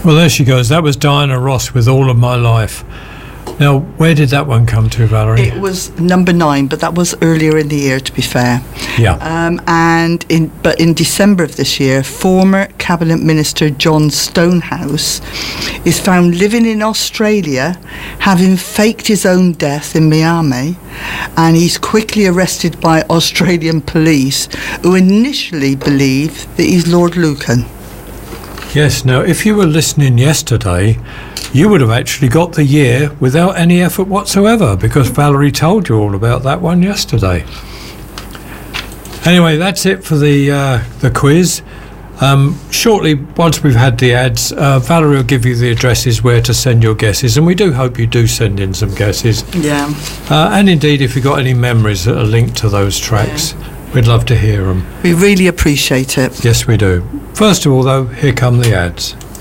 Well, there she goes. That was Diana Ross with All of My Life. Now, where did that one come to, Valerie? It was number 9, but that was earlier in the year, to be fair. Yeah. But in December of this year, former Cabinet Minister John Stonehouse is found living in Australia, having faked his own death in Miami, and he's quickly arrested by Australian police, who initially believe that he's Lord Lucan. Yes, now, if you were listening yesterday, you would have actually got the year without any effort whatsoever, because Valerie told you all about that one yesterday. Anyway, that's it for the quiz. Shortly, once we've had the ads, Valerie will give you the addresses where to send your guesses, and we do hope you do send in some guesses. Yeah. And indeed, if you've got any memories that are linked to those tracks, we'd love to hear them. We really appreciate it. Yes, we do. First of all, though, here come the ads.